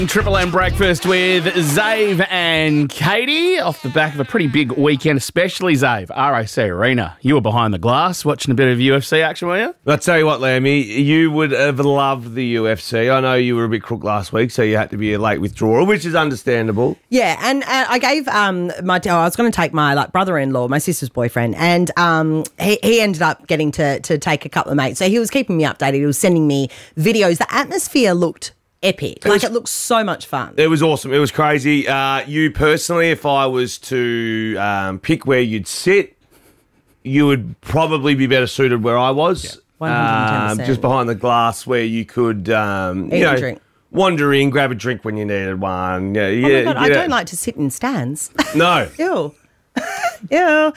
Triple M breakfast with Zave and Katie off the back of a pretty big weekend, especially Zave. RAC Arena. You were behind the glass watching a bit of UFC action, were you? I'll tell you what, Lammy, you would have loved the UFC. I know you were a bit crook last week, so you had to be a late withdrawal, which is understandable. Yeah, and I gave I was going to take my brother-in-law, my sister's boyfriend, and he ended up getting to take a couple of mates. So he was keeping me updated. He was sending me videos. The atmosphere looked epic. It looked so much fun. It was awesome. It was crazy. You personally, if I was to pick where you'd sit, you would probably be better suited where I was. Yeah. 110%. Just behind the glass where you could Eat and drink. Wander in, grab a drink when you needed one. Yeah, Oh my God, I don't like to sit in stands. No. Ew. Ew.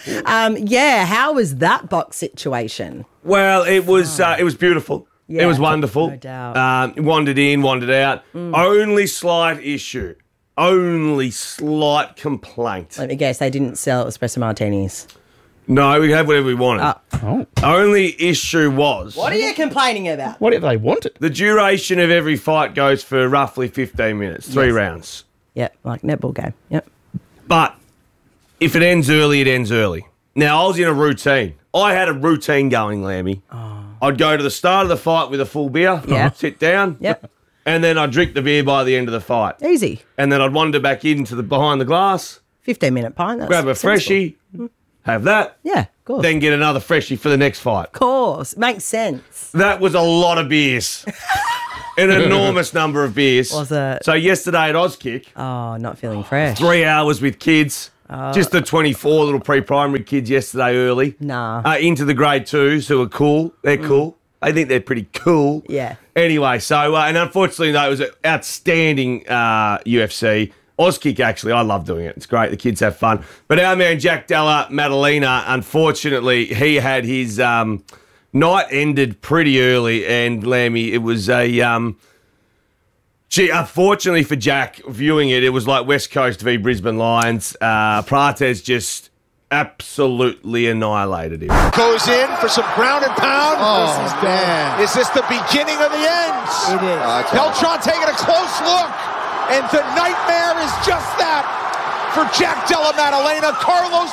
How was that box situation? Well, it was beautiful. Yeah, it was wonderful. no doubt. Wandered in, wandered out. Only slight issue. Only slight complaint. Let me guess, they didn't sell espresso martinis. No, we had whatever we wanted. Only issue was... What are you complaining about? What if they wanted? The duration of every fight goes for roughly 15 minutes, 3 rounds. Yep, like netball game. Yep. But if it ends early, it ends early. Now, I was in a routine. I had a routine going, Lammy. I'd go to the start of the fight with a full beer, sit down, and then I'd drink the beer by the end of the fight. Easy. And then I'd wander back into the behind the glass, 15-minute pint. That's grab a freshie, have that, Yeah, of course. then get another freshie for the next fight. Of course. Makes sense. That was a lot of beers. An enormous number of beers. Was it? So yesterday at Auskick, Oh, not feeling fresh. 3 hours with kids. Just the 24 little pre-primary kids yesterday early. Nah. Into the grade 2s who are cool. They're cool. I think they're pretty cool. Yeah. Anyway, so, and unfortunately, though, it was an outstanding UFC. Auskick, actually, I love doing it. It's great. The kids have fun. But our man, Jack Della Maddalena, unfortunately, he had his night ended pretty early. And, Lammy, it was a... unfortunately for Jack, viewing it, it was like West Coast v Brisbane Lions. Prates just absolutely annihilated him. Goes in for some ground and pound. Oh, man. Is this the beginning of the end? It is. Beltran taking a close look, and the nightmare is just that for Jack Della Maddalena, Carlos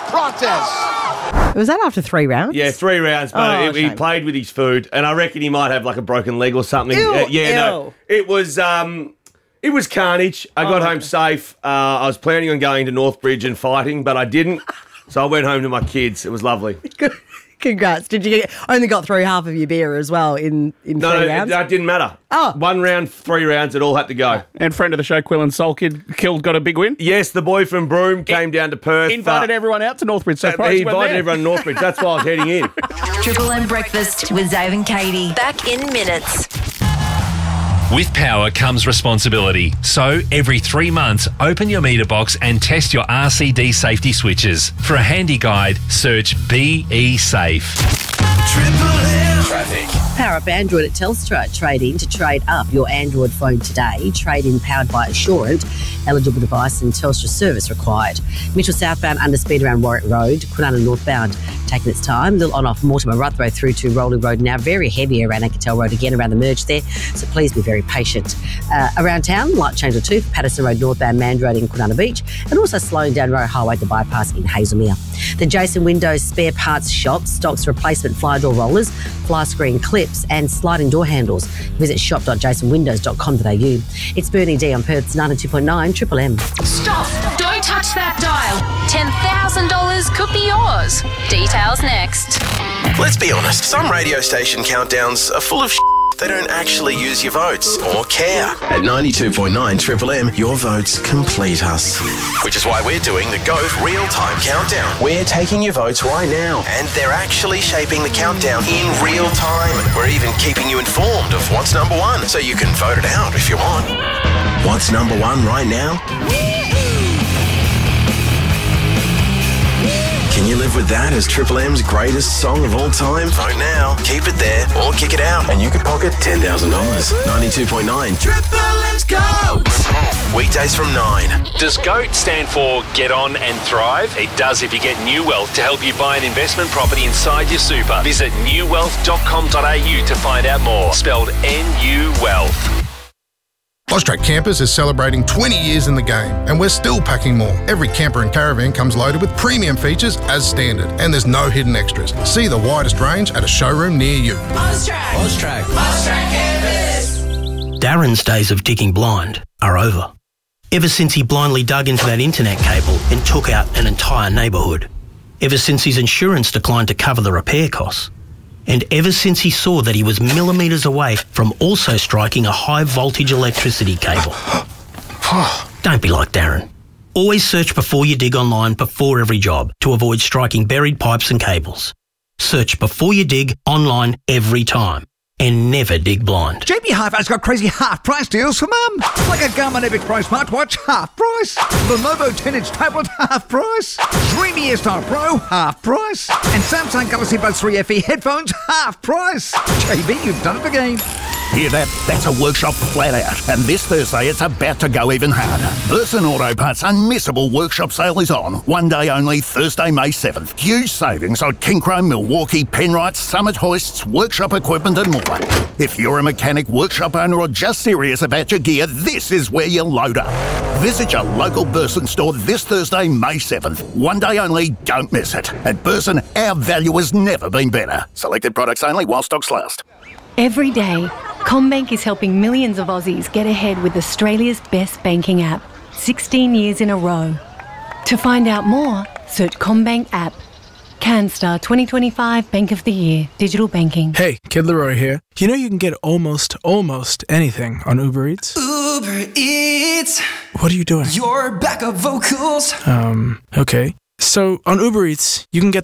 Prates. Was that after 3 rounds? Yeah, 3 rounds, but he shame. played with his food, and I reckon he might have like a broken leg or something. Ew, No, it was carnage. I got home safe. I was planning on going to Northbridge and fighting, but I didn't. So I went home to my kids. It was lovely. Congrats. Did you only got through half of your beer as well in 3 rounds? No, that didn't matter. Oh. 1 round, 3 rounds, it all had to go. And friend of the show, Quillan Soul Kid, got a big win. Yes, the boy from Broome came down to Perth. Invited everyone out to Northbridge. So He invited everyone to Northbridge. That's why I was heading in. Triple M breakfast with Zave and Katie. Back in minutes. With power comes responsibility. So every 3 months, open your meter box and test your RCD safety switches. For a handy guide, search BE Safe. Traffic. Power up Android at Telstra. Trade in to trade up your Android phone today. Trade in powered by Assurant. Eligible device and Telstra service required. Mitchell southbound under speed around Warwick Road. Kwinana northbound taking its time. Little on off Mortimer Ruthrow through to Rolling Road now. Very heavy around Ancatel Road again around the merge there. So please be very patient. Around town, light change or two for Patterson Road northbound Mand Road in Kwinana Beach. And also slowing down Row Highway to bypass in Hazelmere. The Jason Windows spare parts shop stocks replacement fly door rollers, fly screen clips and sliding door handles. Visit shop.jasonwindows.com.au. It's Bernie D on Perth's 92.9 Triple M. Stop! Don't touch that dial. $10,000 could be yours. Details next. Let's be honest, some radio station countdowns are full of they don't actually use your votes or care. At 92.9 Triple M, your votes complete us. Which is why we're doing the GOAT real-time countdown. We're taking your votes right now, and they're actually shaping the countdown in real time. We're even keeping you informed of what's number one, so you can vote it out if you want. What's number one right now? Can you live with that as Triple M's greatest song of all time? Vote now, keep it there, or kick it out, and you could pocket $10,000. 92.9 Triple M's GOAT! Weekdays from 9. Does GOAT stand for Get On and Thrive? It does if you get New Wealth to help you buy an investment property inside your super. Visit newwealth.com.au to find out more. Spelled NU Wealth. Austrac Campers is celebrating 20 years in the game, and we're still packing more. Every camper and caravan comes loaded with premium features as standard, and there's no hidden extras. See the widest range at a showroom near you. Austrac Campers. Darren's days of digging blind are over. Ever since he blindly dug into that internet cable and took out an entire neighbourhood. Ever since his insurance declined to cover the repair costs. And ever since he saw that he was millimetres away from also striking a high voltage electricity cable. Don't be like Darren. Always search before you dig online before every job to avoid striking buried pipes and cables. Search before you dig online every time. And never dig blind. JB Hi-Fi's got crazy half-price deals for Mum. Like a Garmin Epic Pro smartwatch, half price. Lenovo 10-inch tablet, half price. Dreamy Airstar Pro, half price. And Samsung Galaxy Buds 3 FE headphones, half price. JB, you've done it again. Hear that? That's a workshop flat out. And this Thursday, it's about to go even harder. Burson Auto Parts' unmissable workshop sale is on. One day only, Thursday, May 7th. Huge savings on King Chrome, Milwaukee, Penrite, Summit hoists, workshop equipment and more. If you're a mechanic, workshop owner or just serious about your gear, this is where you load up. Visit your local Burson store this Thursday, May 7th. One day only, don't miss it. At Burson, our value has never been better. Selected products only while stocks last. Every day, CommBank is helping millions of Aussies get ahead with Australia's best banking app, 16 years in a row. To find out more, search CommBank app. CanStar 2025 Bank of the Year, digital banking. Hey, Kid Leroy here. You know you can get almost anything on Uber Eats? Uber Eats. What are you doing? Your backup vocals. Okay. So on Uber Eats, you can get